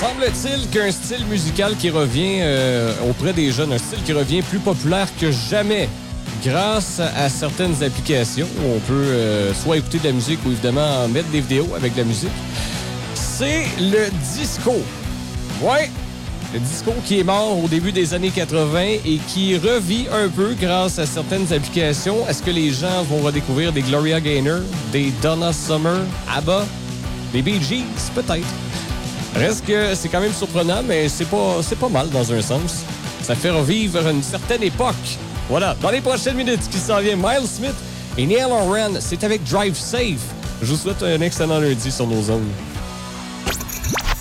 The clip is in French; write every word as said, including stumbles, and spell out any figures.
Semble-t-il qu'un style musical qui revient euh, auprès des jeunes, un style qui revient plus populaire que jamais grâce à certaines applications où on peut euh, soit écouter de la musique ou évidemment mettre des vidéos avec de la musique. C'est le disco. Ouais, le disco qui est mort au début des années quatre-vingt et qui revit un peu grâce à certaines applications. Est-ce que les gens vont redécouvrir des Gloria Gaynor, des Donna Summer, ABBA, des Bee Gees? Peut-être. Reste que c'est quand même surprenant, mais c'est pas, c'est pas mal dans un sens. Ça fait revivre une certaine époque. Voilà, dans les prochaines minutes, ce qui s'en vient, Miles Smith et Neil Horan, c'est avec Drive Safe. Je vous souhaite un excellent lundi sur nos ondes.